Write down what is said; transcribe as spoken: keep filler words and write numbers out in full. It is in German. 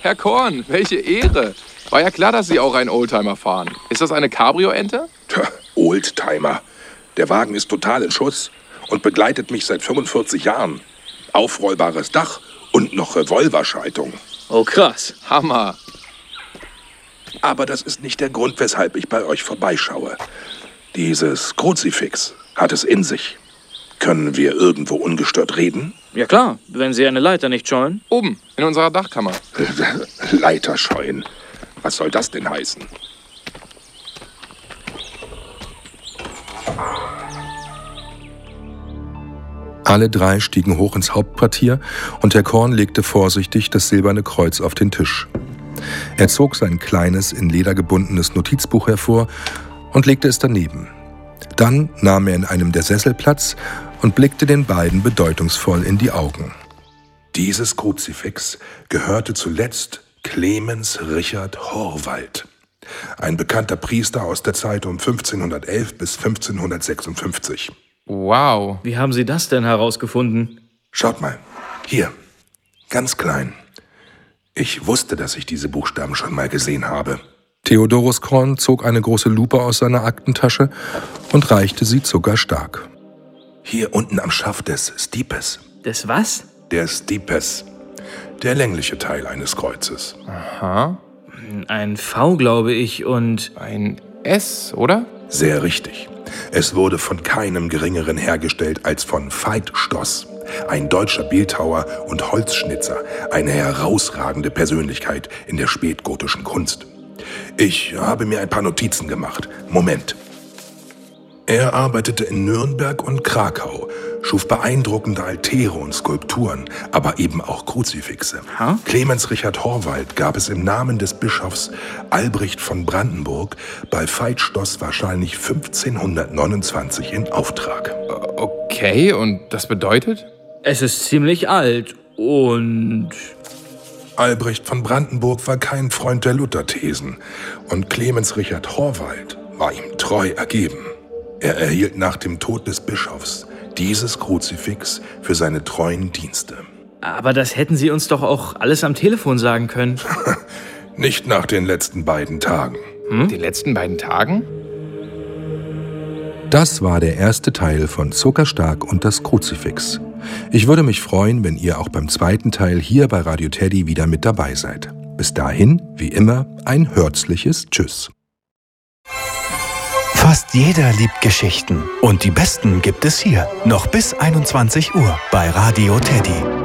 Herr Korn, welche Ehre. War ja klar, dass Sie auch einen Oldtimer fahren. Ist das eine Cabrio-Ente? Tja, Oldtimer. Der Wagen ist total in Schuss und begleitet mich seit fünfundvierzig Jahren. Aufrollbares Dach und noch Revolverschaltung. Oh, krass. Hammer. Aber das ist nicht der Grund, weshalb ich bei euch vorbeischaue. Dieses Kruzifix hat es in sich. Können wir irgendwo ungestört reden? Ja klar, wenn Sie eine Leiter nicht scheuen. Oben, in unserer Dachkammer. Leiter scheuen. Was soll das denn heißen? Alle drei stiegen hoch ins Hauptquartier und Herr Korn legte vorsichtig das silberne Kreuz auf den Tisch. Er zog sein kleines, in Leder gebundenes Notizbuch hervor und legte es daneben. Dann nahm er in einem der Sessel Platz und blickte den beiden bedeutungsvoll in die Augen. Dieses Kruzifix gehörte zuletzt Clemens Richard Horwald, ein bekannter Priester aus der Zeit um fünfzehnhundertelf bis fünfzehnhundertsechsundfünfzig. Wow. Wie haben Sie das denn herausgefunden? Schaut mal, hier, ganz klein. Ich wusste, dass ich diese Buchstaben schon mal gesehen habe. Theodorus Korn zog eine große Lupe aus seiner Aktentasche und reichte sie Zuckerstark. Hier unten am Schaft des Stipes. Des was? Der Stipes. Der längliche Teil eines Kreuzes. Aha. Ein V, glaube ich, und... Ein S, oder? Sehr richtig. Es wurde von keinem Geringeren hergestellt als von Veit Stoss, ein deutscher Bildhauer und Holzschnitzer, eine herausragende Persönlichkeit in der spätgotischen Kunst. Ich habe mir ein paar Notizen gemacht. Moment. Er arbeitete in Nürnberg und Krakau, schuf beeindruckende Altäre und Skulpturen, aber eben auch Kruzifixe. Huh? Clemens Richard Horwald gab es im Namen des Bischofs Albrecht von Brandenburg bei Veit Stoss wahrscheinlich fünfzehnhundertneunundzwanzig in Auftrag. Okay, und das bedeutet? Es ist ziemlich alt und... Albrecht von Brandenburg war kein Freund der Lutherthesen und Clemens Richard Horwald war ihm treu ergeben. Er erhielt nach dem Tod des Bischofs dieses Kruzifix für seine treuen Dienste. Aber das hätten Sie uns doch auch alles am Telefon sagen können. Nicht nach den letzten beiden Tagen. Hm? Die letzten beiden Tagen? Das war der erste Teil von Zuckerstark und das Kruzifix. Ich würde mich freuen, wenn ihr auch beim zweiten Teil hier bei Radio Teddy wieder mit dabei seid. Bis dahin, wie immer, ein herzliches Tschüss. Fast jeder liebt Geschichten und die besten gibt es hier. Noch bis einundzwanzig Uhr bei Radio Teddy.